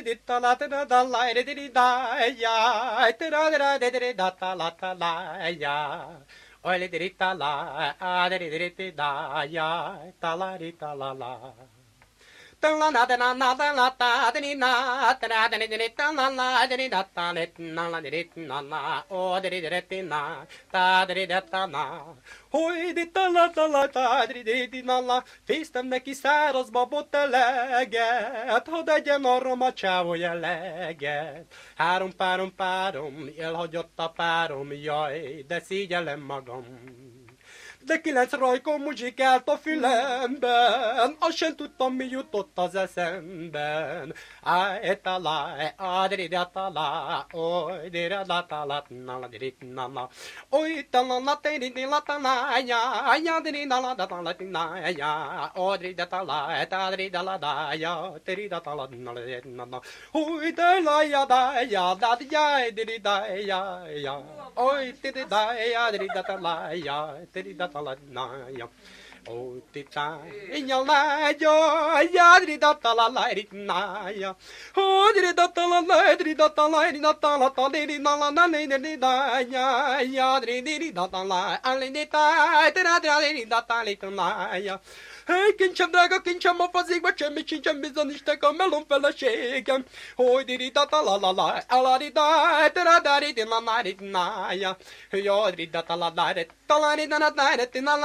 ditta la da da la di da ya da da da da la ta la ya oi le di ta la a di da ya ta la di ta la la la na da na na da la ta di na ta da di ta la la di da ta le na la di na na o di na ta di da ta na oi di ta la ta di na la fésztem neki száraz babot eleget, hadd egyen arra macsávolja leget. Három párom, elhagyott a párom, jaj, de szégyellem magam. De 9 rajkon muzsikált a fülemben, azt sem tudtam, mi jutott az eszemben. Ájtala, ádridatala, oly, diradlatala, nala, diritnala, oly, talala, téridilatala, ya, diridaladatala, ya, odridatala, ádridalada, ya, teridatala, nala, oly, delaya, ya, diridaya, ya, oly, diridaya, diridatala, ya, teridatala. Talanaya, oh tita, inyalayo, yadri datala lairinaya, oh dri datala laidri datala datala tadri nala nani daya, yadri dri datala alinita, tradri datali tunaya. Hey, kincsem drága, kincsem a fazékba, semmi sincsen bizonyíték a melon feleségem. Hogy dirida la alarida, teradari dinanaridnája. Jodrida taladare, talarida nadáre,